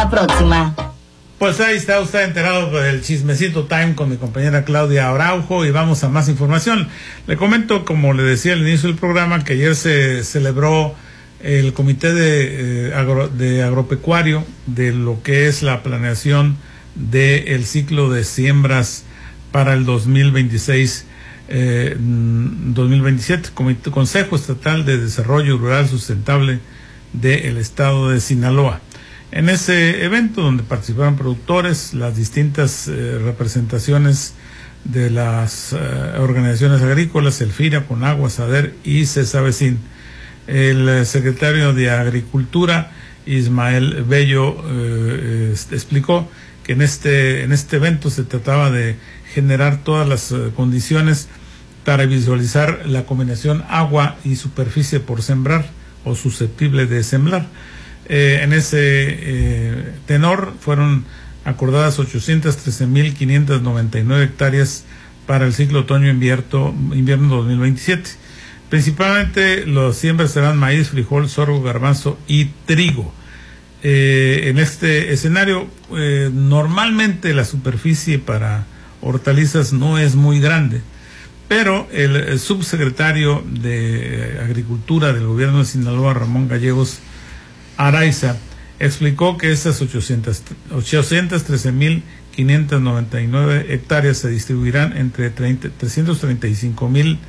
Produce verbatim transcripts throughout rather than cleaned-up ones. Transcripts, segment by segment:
la próxima. Pues ahí está usted enterado del chismecito time con mi compañera Claudia Araujo y vamos a más información. Le comento, como le decía al inicio del programa, que ayer se celebró el Comité de, eh, agro, de Agropecuario de lo que es la planeación del ciclo de siembras para el dos mil veintiséis eh, dos mil veintisiete, Comité, Consejo Estatal de Desarrollo Rural Sustentable del Estado de Sinaloa. En ese evento, donde participaron productores, las distintas eh, representaciones de las eh, organizaciones agrícolas, Elfira, Conagua, SADER y CESAVECIN, el secretario de Agricultura, Ismael Bello, eh, eh, explicó que en este, en este evento se trataba de generar todas las eh, condiciones para visualizar la combinación agua y superficie por sembrar o susceptible de sembrar. Eh, en ese eh, tenor fueron acordadas ochocientas trece mil quinientas noventa y nueve hectáreas para el ciclo otoño-invierno invierno dos mil veintisiete. Principalmente los siembras serán maíz, frijol, sorgo, garbanzo y trigo. Eh, en este escenario, eh, normalmente la superficie para hortalizas no es muy grande, pero el, el subsecretario de Agricultura del gobierno de Sinaloa, Ramón Gallegos Araiza, explicó que esas ochocientas trece mil quinientas noventa y nueve hectáreas se distribuirán entre trescientos treinta y cinco mil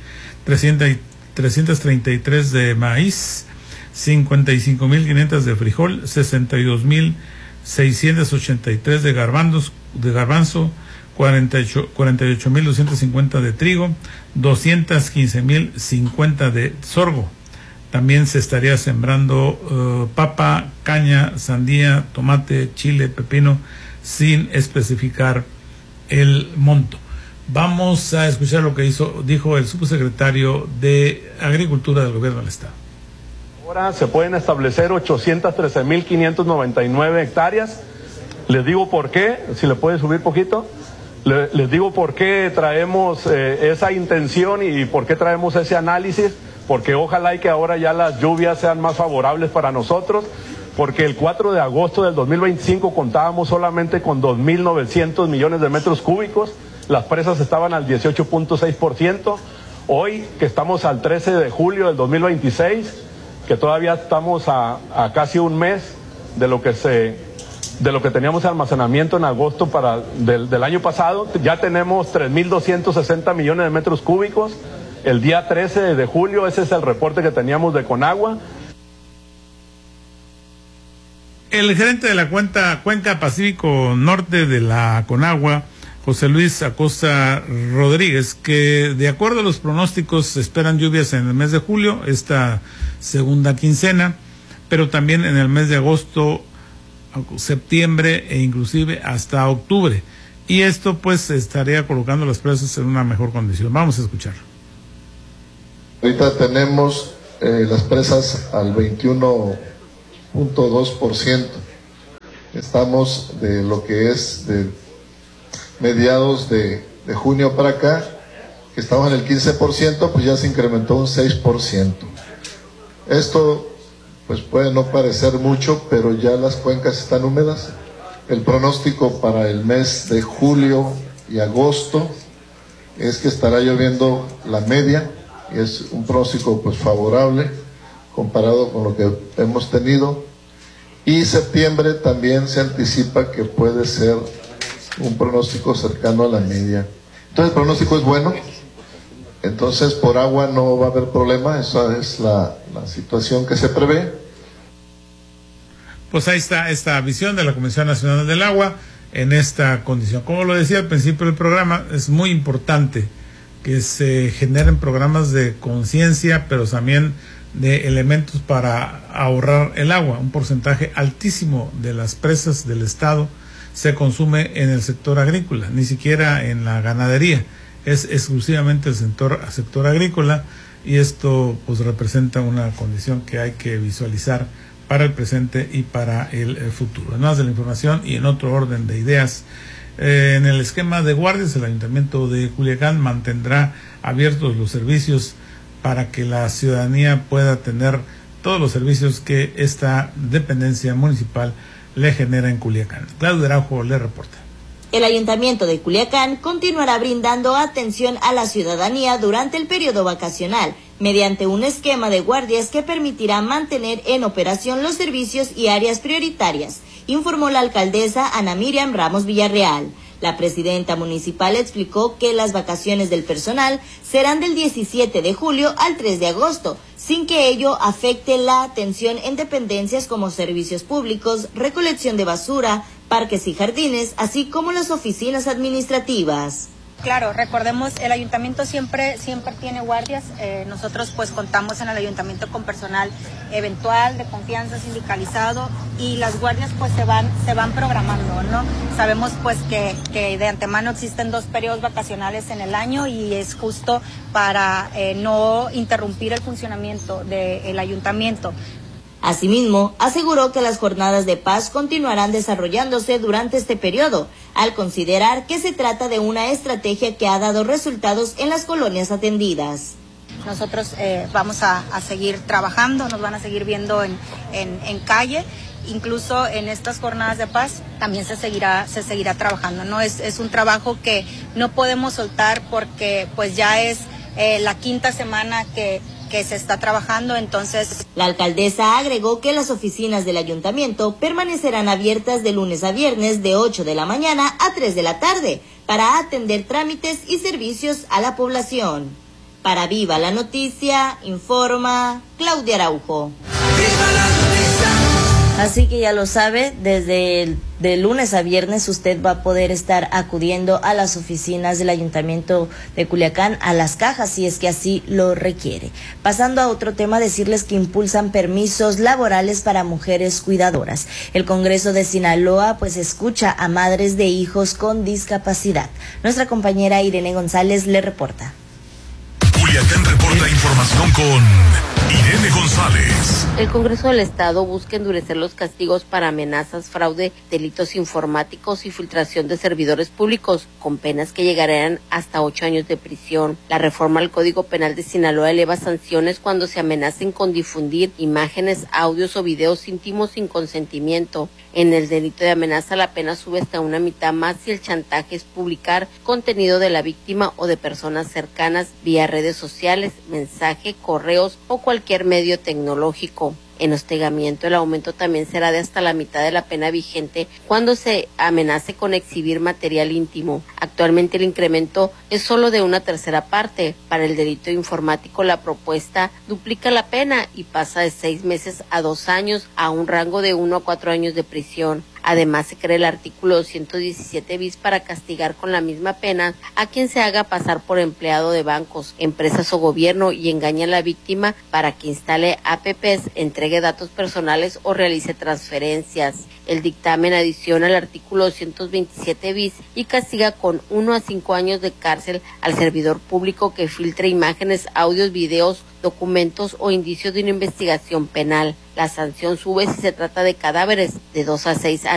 trescientos treinta y tres de maíz, cincuenta y cinco mil quinientos de frijol, sesenta y dos mil seiscientos ochenta y tres de garbanzos, de garbanzo, cuarenta y ocho mil doscientos cincuenta de trigo, doscientos quince mil cincuenta de sorgo. También se estaría sembrando uh, papa, caña, sandía, tomate, chile, pepino, sin especificar el monto. Vamos a escuchar lo que hizo, dijo el subsecretario de Agricultura del Gobierno del Estado. Ahora se pueden establecer ochocientas trece mil quinientas noventa y nueve hectáreas. Les digo por qué, si le puede subir poquito. Le, les digo por qué traemos eh, esa intención y por qué traemos ese análisis. Porque ojalá y que ahora ya las lluvias sean más favorables para nosotros, porque el cuatro de agosto del dos mil veinticinco contábamos solamente con dos mil novecientos millones de metros cúbicos, las presas estaban al dieciocho punto seis por ciento, hoy que estamos al trece de julio del dos mil veintiséis, que todavía estamos a, a casi un mes de lo que se, de lo que teníamos de almacenamiento en agosto para, del, del año pasado, ya tenemos tres mil doscientos sesenta millones de metros cúbicos. El día trece de julio, ese es el reporte que teníamos de Conagua. El gerente de la cuenta, Cuenca Pacífico Norte de la Conagua, José Luis Acosta Rodríguez, que de acuerdo a los pronósticos se esperan lluvias en el mes de julio, esta segunda quincena, pero también en el mes de agosto, septiembre e inclusive hasta octubre. Y esto pues estaría colocando las presas en una mejor condición. Vamos a escucharlo. Ahorita tenemos eh, las presas al veintiuno punto dos por ciento. Estamos de lo que es de mediados de, de junio para acá, que estamos en el quince por ciento, pues ya se incrementó un seis por ciento. Esto pues puede no parecer mucho, pero ya las cuencas están húmedas. El pronóstico para el mes de julio y agosto es que estará lloviendo la media, y es un pronóstico pues favorable comparado con lo que hemos tenido, y septiembre también se anticipa que puede ser un pronóstico cercano a la media. Entonces el pronóstico es bueno, entonces por agua no va a haber problema, esa es la, la situación que se prevé. Pues ahí está esta visión de la Comisión Nacional del Agua en esta condición. Como lo decía al principio del programa, es muy importante que se generen programas de conciencia, pero también de elementos para ahorrar el agua. Un porcentaje altísimo de las presas del estado se consume en el sector agrícola, ni siquiera en la ganadería, es exclusivamente el sector, sector agrícola, y esto pues representa una condición que hay que visualizar para el presente y para el, el futuro. Además de la información y en otro orden de ideas, Eh, en el esquema de guardias, el Ayuntamiento de Culiacán mantendrá abiertos los servicios para que la ciudadanía pueda tener todos los servicios que esta dependencia municipal le genera en Culiacán. Claudio Araujo le reporta. El Ayuntamiento de Culiacán continuará brindando atención a la ciudadanía durante el periodo vacacional, mediante un esquema de guardias que permitirá mantener en operación los servicios y áreas prioritarias, informó la alcaldesa Ana Miriam Ramos Villarreal. La presidenta municipal explicó que las vacaciones del personal serán del diecisiete de julio al tres de agosto, sin que ello afecte la atención en dependencias como servicios públicos, recolección de basura, parques y jardines, así como las oficinas administrativas. Claro, recordemos, el ayuntamiento siempre siempre tiene guardias. Eh, nosotros pues contamos en el ayuntamiento con personal eventual, de confianza, sindicalizado, y las guardias pues se van se van programando, ¿no? Sabemos pues que, que de antemano existen dos periodos vacacionales en el año y es justo para eh, no interrumpir el funcionamiento del ayuntamiento. Asimismo, aseguró que las jornadas de paz continuarán desarrollándose durante este periodo, al considerar que se trata de una estrategia que ha dado resultados en las colonias atendidas. Nosotros eh, vamos a, a seguir trabajando, nos van a seguir viendo en, en, en calle, incluso en estas jornadas de paz también se seguirá, se seguirá trabajando, ¿no? Es, es un trabajo que no podemos soltar porque pues ya es eh, la quinta semana que que se está trabajando, entonces... La alcaldesa agregó que las oficinas del ayuntamiento permanecerán abiertas de lunes a viernes de ocho de la mañana a tres de la tarde para atender trámites y servicios a la población. Para Viva la Noticia, informa Claudia Araujo. ¡Viva la noticia! Así que ya lo sabe, desde el de lunes a viernes usted va a poder estar acudiendo a las oficinas del Ayuntamiento de Culiacán, a las cajas, si es que así lo requiere. Pasando a otro tema, decirles que impulsan permisos laborales para mujeres cuidadoras. El Congreso de Sinaloa pues escucha a madres de hijos con discapacidad. Nuestra compañera Irene González le reporta. Culiacán reporta información con Irene González. El Congreso del Estado busca endurecer los castigos para amenazas, fraude, delitos informáticos y filtración de servidores públicos, con penas que llegarán hasta ocho años de prisión. La reforma al Código Penal de Sinaloa eleva sanciones cuando se amenacen con difundir imágenes, audios o videos íntimos sin consentimiento. En el delito de amenaza la pena sube hasta una mitad más si el chantaje es publicar contenido de la víctima o de personas cercanas vía redes sociales, mensaje, correos o cualquier medio tecnológico. En hostigamiento, el aumento también será de hasta la mitad de la pena vigente cuando se amenace con exhibir material íntimo. Actualmente el incremento es solo de una tercera parte. Para el delito informático la propuesta duplica la pena y pasa de seis meses a dos años a un rango de uno a cuatro años de prisión. Además, se crea el artículo doscientos diecisiete bis para castigar con la misma pena a quien se haga pasar por empleado de bancos, empresas o gobierno y engañe a la víctima para que instale apps, entregue datos personales o realice transferencias. El dictamen adiciona el artículo doscientos veintisiete bis y castiga con uno a cinco años de cárcel al servidor público que filtre imágenes, audios, videos, documentos o indicios de una investigación penal. La sanción sube si se trata de cadáveres de dos a seis años.